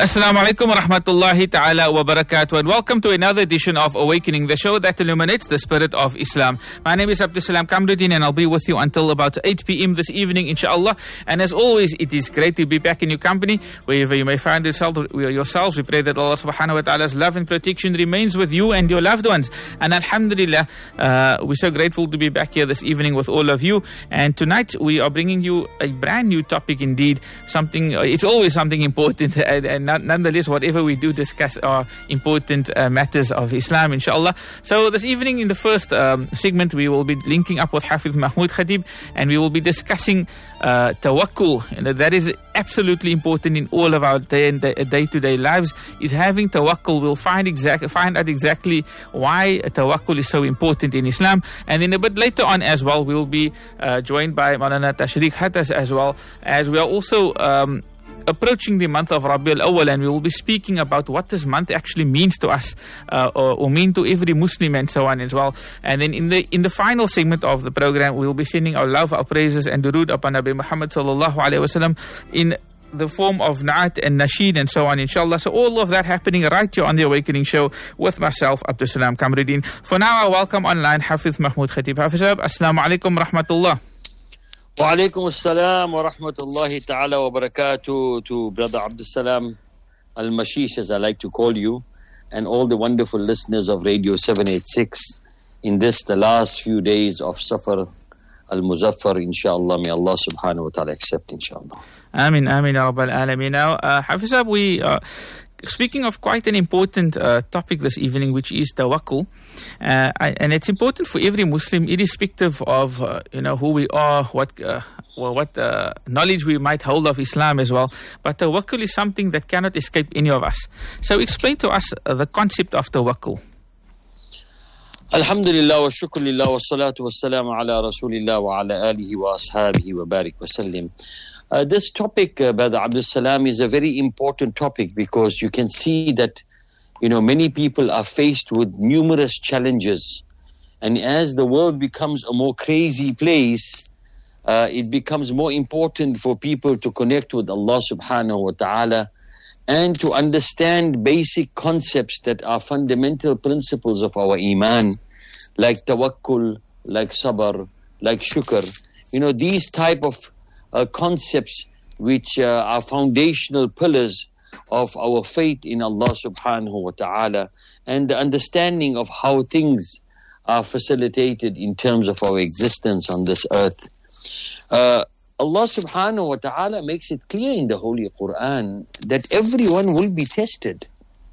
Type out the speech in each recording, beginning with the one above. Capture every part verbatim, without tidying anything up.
Assalamu alaikum wa rahmatullahi ta'ala wa barakatuh, and welcome to another edition of Awakening, the show that illuminates the spirit of Islam. My name is Abdul Salam Kamruddin, and I'll be with you until about eight p.m. this evening, inshallah. And as always, it is great to be back in your company, wherever you may find yourself, yourselves. We pray that Allah subhanahu wa ta'ala's love and protection remains with you and your loved ones. And alhamdulillah, uh, we're so grateful to be back here this evening with all of you. And tonight, we are bringing you a brand new topic indeed. Something, uh, it's always something important, and, and nonetheless, whatever we do discuss are important uh, matters of Islam, inshallah. So this evening in the first um, segment, we will be linking up with Hafiz Mahmoud Khatib, and we will be discussing uh, tawakkul. And that is absolutely important in all of our day and day-to-day lives, is having tawakkul. We'll find exact, find out exactly why tawakkul is so important in Islam. And then a bit later on as well, we'll be uh, joined by Maulana Tashriq Hatas as well, as we are also um, approaching the month of Rabi al-Awwal, and we will be speaking about what this month actually means to us, uh, or, or mean to every Muslim, and so on as well. And then in the in the final segment of the program, we will be sending our love, our praises and durood upon Nabi Muhammad sallallahu alaihi wasallam in the form of Na'at and Nasheed and so on, inshallah. So all of that happening right here on the Awakening Show with myself, Abdul Salam Kamruddin. For now, I welcome online Hafiz Mahmoud Khatib. Hafiz, assalamu alaikum rahmatullah. Wa alaikum assalam wa rahmatullahi ta'ala wa barakatuh to Brother Abdul Salam Al-Mashish, as I like to call you, and all the wonderful listeners of Radio seven eighty-six in this, the last few days of Safar Al-Muzaffar, inshallah. May Allah subhanahu wa ta'ala accept, inshallah. Amin, amin, ya Rabbal Alameen. Now, uh, Hafiz, we are speaking of quite an important uh, topic this evening, which is tawakkul. Uh, I, and it's important for every Muslim, irrespective of uh, you know who we are, what uh, well, what uh, knowledge we might hold of Islam as well. But tawakkul is something that cannot escape any of us. So explain to us uh, the concept of tawakkul. Alhamdulillah wa shukrulillah wa salatu wa salam ala rasulillah wa ala alihi wa ashabihi wa barik wa sallim. Uh, this topic, uh, Brother Abdul Salam, is a very important topic, because you can see that, you know, many people are faced with numerous challenges. And as the world becomes a more crazy place, uh, it becomes more important for people to connect with Allah subhanahu wa ta'ala and to understand basic concepts that are fundamental principles of our iman, like tawakkul, like sabr, like shukr. You know, these type of Uh, concepts which uh, are foundational pillars of our faith in Allah subhanahu wa ta'ala, and the understanding of how things are facilitated in terms of our existence on this earth. Uh, Allah subhanahu wa ta'ala makes it clear in the Holy Quran that everyone will be tested.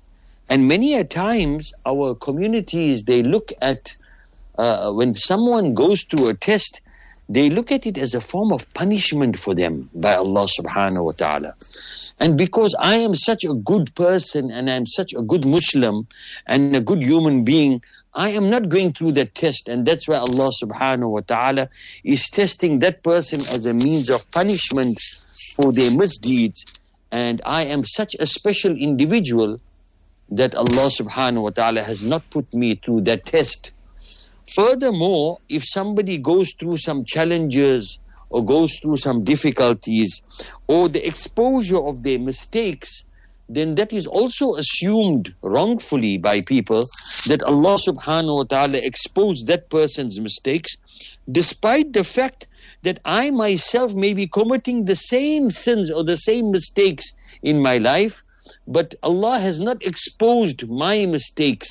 And many a times our communities, they look at, uh, when someone goes through a test, they look at it as a form of punishment for them by Allah subhanahu wa ta'ala. And because I am such a good person and I am such a good Muslim and a good human being, I am not going through that test. And that's why Allah subhanahu wa ta'ala is testing that person as a means of punishment for their misdeeds. And I am such a special individual that Allah subhanahu wa ta'ala has not put me through that test. Furthermore, if somebody goes through some challenges or goes through some difficulties or the exposure of their mistakes, then that is also assumed wrongfully by people that Allah subhanahu wa ta'ala exposed that person's mistakes, despite the fact that I myself may be committing the same sins or the same mistakes in my life, but Allah has not exposed my mistakes,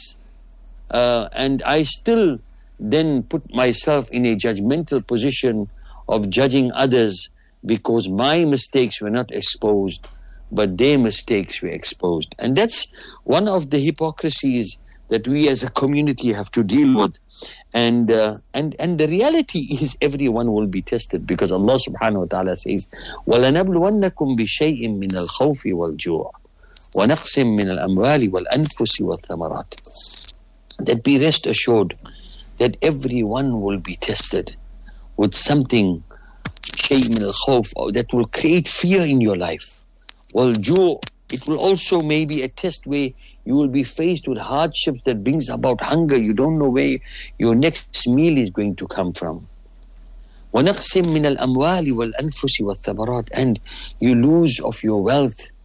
uh, and I still then put myself in a judgmental position of judging others because my mistakes were not exposed, but their mistakes were exposed. And that's one of the hypocrisies that we as a community have to deal with. And uh, and and the reality is everyone will be tested, because Allah subhanahu wa ta'ala says, وَلَنَبْلُوَنَّكُمْ بِشَيْءٍ مِّنَ الْخَوْفِ وَالْجُوعِ وَنَقْصٍ مِّنَ الْأَمْوَالِ وَالْأَنفُسِ وَالثَّمَرَاتِ. That be rest assured that everyone will be tested with something, shay min al-khawf, that will create fear in your life. Wal-ju', it will also maybe a test where you will be faced with hardships that brings about hunger. You don't know where your next meal is going to come from. وَنَقْسِم مِّنَ الْأَمْوَالِ وَالْأَنفُسِ وَالثَّمَرَاتِ, and you lose of your wealth,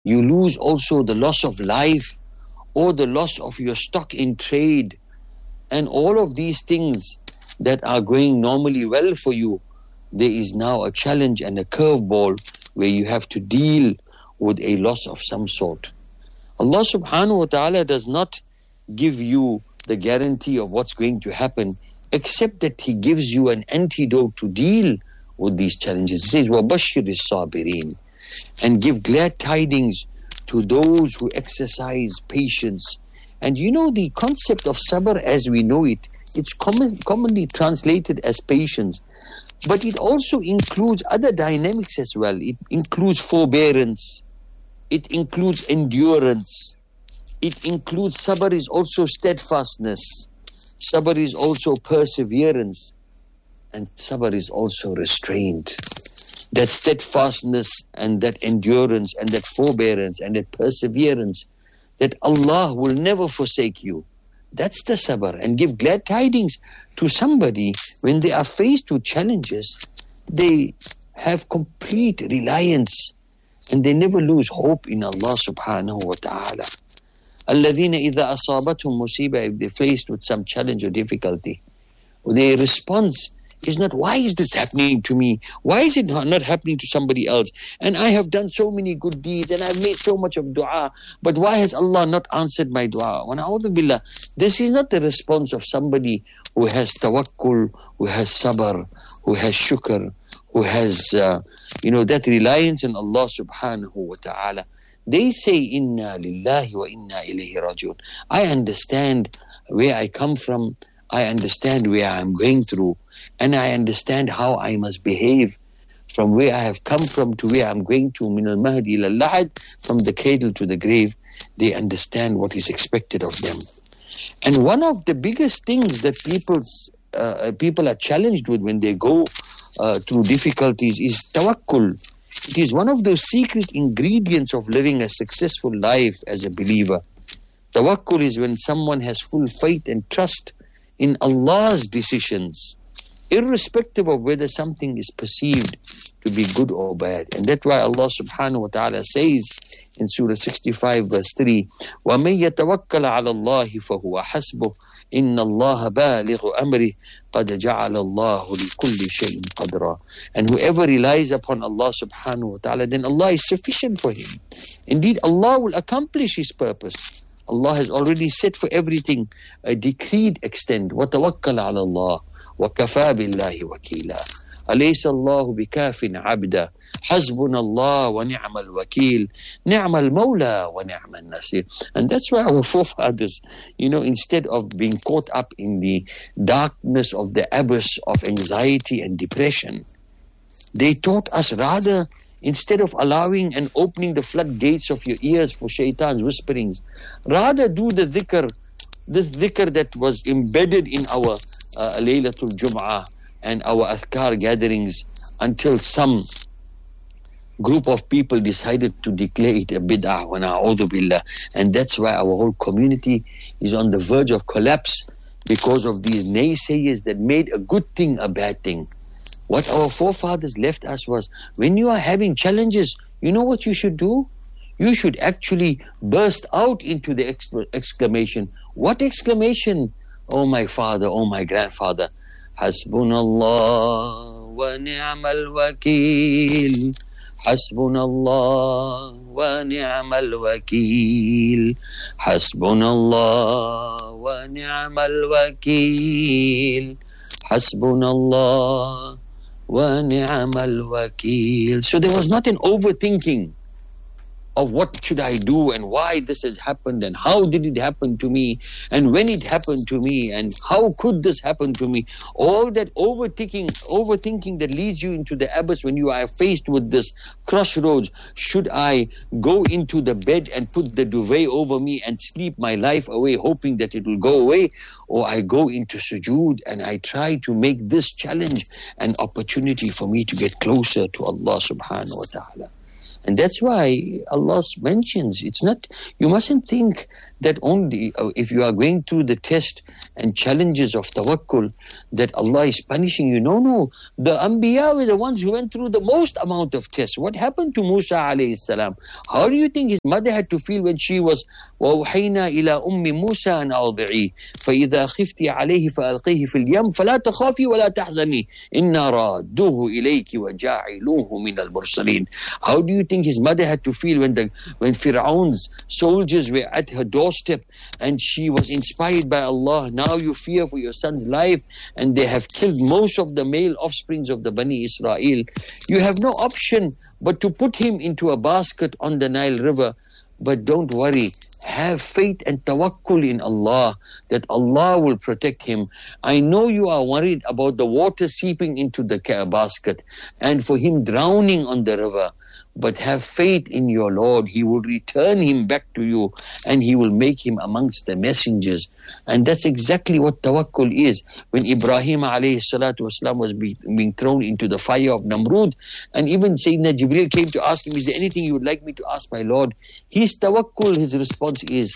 You lose also the loss of life or the loss of your stock in trade. And all of these things that are going normally well for you, there is now a challenge and a curveball where you have to deal with a loss of some sort. Allah subhanahu wa ta'ala does not give you the guarantee of what's going to happen, except that He gives you an antidote to deal with these challenges. He says, وَبَشِّرِ الصَّابِرِينَ, and give glad tidings to those who exercise patience. And you know, the concept of sabr as we know it, it's common, commonly translated as patience, but it also includes other dynamics as well. It includes forbearance, it includes endurance, it includes sabr is also steadfastness, sabr is also perseverance, and sabr is also restraint. That steadfastness and that endurance and that forbearance and that perseverance, that Allah will never forsake you. That's the sabr. And give glad tidings to somebody when they are faced with challenges. They have complete reliance and they never lose hope in Allah subhanahu wa ta'ala. الَّذِينَ إِذَا أَصَابَتْهُمْ مُصِيبَةٌ, if they're faced with some challenge or difficulty, their response is not, why is this happening to me? Why is it not, not happening to somebody else? And I have done so many good deeds and I've made so much of dua, but why has Allah not answered my dua? Wa na'udhu billah. This is not the response of somebody who has tawakkul, who has sabr, who has shukr, who has, uh, you know, that reliance on Allah subhanahu wa ta'ala. They say, inna lillahi wa inna ilayhi rajiun. I understand where I come from. I understand where I'm going through. And I understand how I must behave from where I have come from to where I'm going to. Min al-mahdi ila al-lahad, from the cradle to the grave. They understand what is expected of them. And one of the biggest things that people's, uh, people are challenged with when they go uh, through difficulties is tawakkul. It is one of those secret ingredients of living a successful life as a believer. Tawakkul is when someone has full faith and trust in Allah's decisions, irrespective of whether something is perceived to be good or bad. And that's why Allah subhanahu wa ta'ala says in Surah sixty-five verse three, وَمَن يَتَوَكَّلَ عَلَى اللَّهِ فَهُوَ حَسْبُهُ إِنَّ اللَّهَ بَالِغُ أَمْرِهِ قَدْ جَعَلَ اللَّهُ لِكُلِّ شَيْءٍ قَدْرًا. And whoever relies upon Allah subhanahu wa ta'ala, then Allah is sufficient for him. Indeed, Allah will accomplish His purpose. Allah has already set for everything a decreed extent. وَتَوَكَّلَ عَلَى اللَّهِ وَكَفَى بِاللَّهِ وَكِيلًا أَلَيْسَ اللَّهُ بِكَافٍ عَبْدًا حَسْبُنَا اللَّهُ وَنِعْمَ الْوَكِيلُ نِعْمَ الْمَوْلَى وَنِعْمَ النَّصِيرُ. And that's why our forefathers, you know, instead of being caught up in the darkness of the abyss of anxiety and depression, they taught us rather, instead of allowing and opening the floodgates of your ears for shaitan's whisperings, rather do the dhikr, this dhikr that was embedded in our uh, Laylatul Jum'ah and our Adhkar gatherings, until some group of people decided to declare it a bid'ah, wa na'udhu billah. And that's why our whole community is on the verge of collapse, because of these naysayers that made a good thing a bad thing. What our forefathers left us was, when you are having challenges, you know what you should do? You should actually burst out into the exclamation. What exclamation? Oh my father, oh my grandfather. Hasbunallah wa ni'mal wakil. Hasbunallah wa ni'mal wakil. Hasbunallah wa ni'mal wakil. Hasbunallah wa ni'mal wakil. So there was not an overthinking of what should I do and why this has happened and how did it happen to me and when it happened to me and how could this happen to me. All that overthinking, overthinking that leads you into the abyss when you are faced with this crossroads. Should I go into the bed and put the duvet over me and sleep my life away hoping that it will go away, or I go into sujood and I try to make this challenge an opportunity for me to get closer to Allah subhanahu wa ta'ala. And that's why Allah mentions, it's not, you mustn't think that only uh, if you are going through the test and challenges of tawakkul, that Allah is punishing you. No, no. The Anbiya were the ones who went through the most amount of tests. What happened to Musa alayhi salam? How do you think his mother had to feel when she was وَأَوْحَيْنَا إِلَىٰ أُمِّ مُوسَىٰ أَنْ أَوْضِعِيهِ فَإِذَا خِفْتِ عَلَيْهِ فَأَلْقِيهِ فِي الْيَمِّ فَلَا تَخَافِي وَلَا تَحْزَنِي إِنَّا رَادُّوهُ إِلَيْكِ وَجَاعِلُوهُ مِنَ الْمُرْسَلِينَ. How do you think his mother had to feel when the when Fir'aun's soldiers were at her doorstep and she was inspired by Allah? Now you fear for your son's life, and they have killed most of the male offsprings of the Bani Israel. You have no option but to put him into a basket on the Nile River. But don't worry, have faith and tawakkul in Allah, that Allah will protect him. I know you are worried about the water seeping into the basket and for him drowning on the river. But have faith in your Lord. He will return him back to you, and he will make him amongst the messengers. And that's exactly what tawakkul is. When Ibrahim alayhi salatu wasalam was be, being thrown into the fire of Namrud, and even Sayyidina Jibreel came to ask him, is there anything you would like me to ask my Lord? His tawakkul, his response is,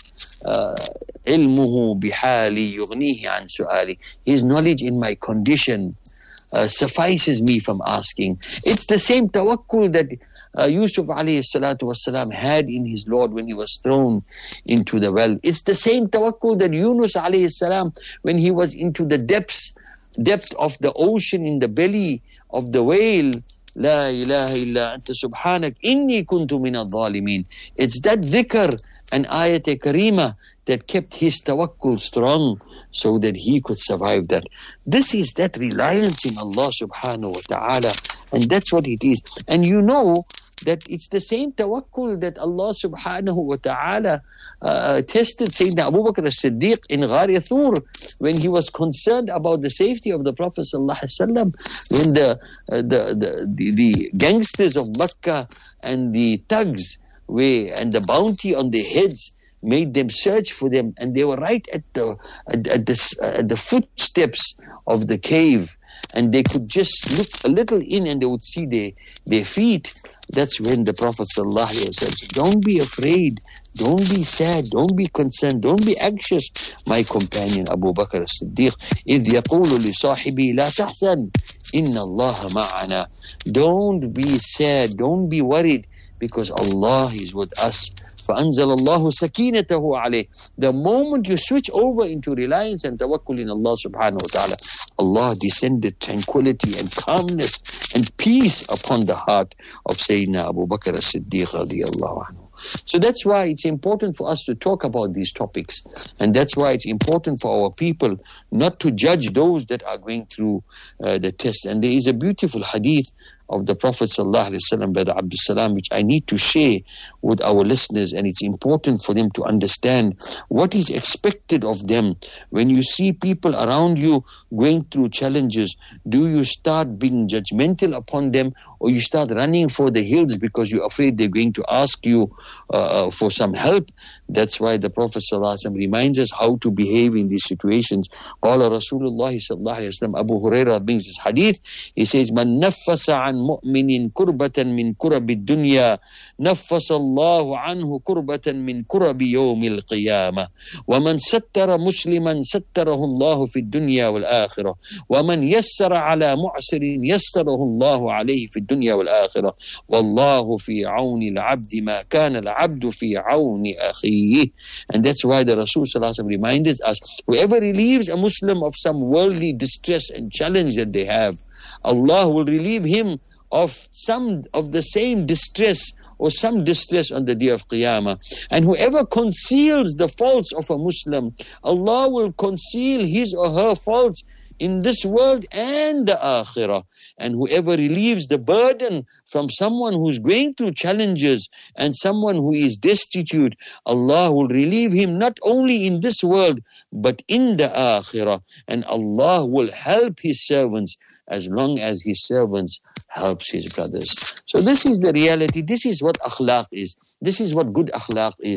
ilmuhu bihali yughnihi an su'ali. His knowledge in my condition uh, suffices me from asking. It's the same tawakkul that Uh, Yusuf alayhi salatu wasalam had in his Lord when he was thrown into the well. It's the same tawakkul that Yunus alayhi salam, when he was into the depths, depth of the ocean, in the belly of the whale, La ilaha illa anta subhanak inni kuntu min al-zalimin. It's that dhikr and ayat karima that kept his tawakkul strong so that he could survive that. This is that reliance in Allah subhanahu wa ta'ala, and that's what it is. And you know that it's the same tawakkul that Allah subhanahu wa ta'ala uh, tested Sayyidina Abu Bakr as-Siddiq in Ghar Thur, when he was concerned about the safety of the Prophet sallallahu alaihi wasallam, when the, uh, the, the, the, the gangsters of Makkah and the thugs were, and the bounty on their heads made them search for them, and they were right at the, at, at the, uh, at the footsteps of the cave, and they could just look a little in and they would see their, their feet. That's when the Prophet sallallahu alaihi wasallam said, don't be afraid, don't be sad, don't be concerned, don't be anxious, my companion Abu Bakr as-Siddiq. إِذْ يَقُولُ لِصَاحِبِهِ لَا تَحْزَنْ إِنَّ اللَّهَ مَعَنَا. Don't be sad, don't be worried, because Allah is with us. فَأَنزَلَ اللَّهُ سَكِينَتَهُ عَلَيْهِ. The moment you switch over into reliance and tawakkul in Allah subhanahu wa ta'ala, Allah descended tranquility and calmness and peace upon the heart of Sayyidina Abu Bakr as-Siddiq radiyallahu anhu. So that's why it's important for us to talk about these topics, and that's why it's important for our people not to judge those that are going through uh, the test. And there is a beautiful hadith of the Prophet sallallahu alaihi wasallam, Brother Abdul Salam, which I need to share with our listeners, and it's important for them to understand what is expected of them. When you see people around you going through challenges, do you start being judgmental upon them, or you start running for the hills because you're afraid they're going to ask you uh, for some help? That's why the Prophet sallallahu alaihi wasallam reminds us how to behave in these situations. Qala Rasulullah sallallahu alaihi wasallam, Abu Hurairah brings this hadith. He says, "Man naffasa an mu'minin kurbatan min kurabi dunya, naffasa Allahu anhu kurbatan min kurabi yawmil qiyamah. Wa man sattara musliman sattarahu Allahu fi dunya wal akhirah. Wa man yassara ala mu'sirin yassarahu Allahu alayhi fi dunya wal akhirah. Wallahu fi awni al-'abdi ma kana al-'abdu fi awni akhihi." And that's why the Rasul sallallahu alaihi wasallam reminded us, whoever relieves a Muslim of some worldly distress and challenge that they have, Allah will relieve him of some of the same distress or some distress on the day of Qiyamah. And whoever conceals the faults of a Muslim, Allah will conceal his or her faults in this world and the Akhirah. And whoever relieves the burden from someone who's going through challenges and someone who is destitute, Allah will relieve him not only in this world but in the Akhirah. And Allah will help His servants as long as His servants helps His brothers. So this is the reality. This is what akhlaq is. This is what good akhlaq is.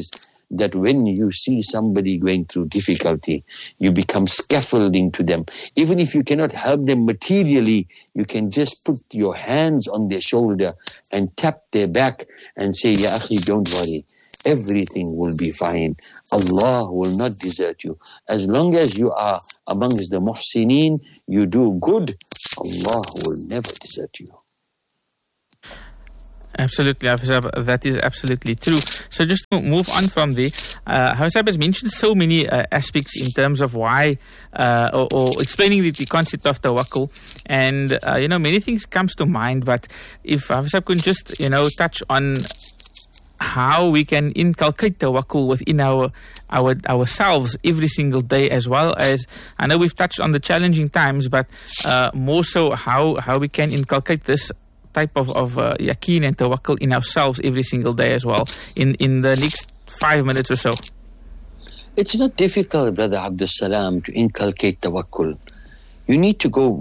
that when you see somebody going through difficulty, you become scaffolding to them. Even if you cannot help them materially, you can just put your hands on their shoulder and tap their back and say, Ya akhi, don't worry. Everything will be fine. Allah will not desert you. As long as you are amongst the muhsineen, you do good, Allah will never desert you. Absolutely, Hafizab, that is absolutely true. So just to move on from there, uh, Hafizab has mentioned so many uh, aspects in terms of why, uh, or, or explaining the, the concept of tawakkul, and uh, you know, many things comes to mind, but if Hafizab could just, you know, touch on how we can inculcate tawakkul within our, our ourselves every single day, as well as, I know we've touched on the challenging times, but uh, more so how, how we can inculcate this type of, of uh, yaqeen and tawakkul in ourselves every single day as well, in, in the next five minutes or so. It's not difficult, Brother Abdul Salam, to inculcate tawakkul. You need to go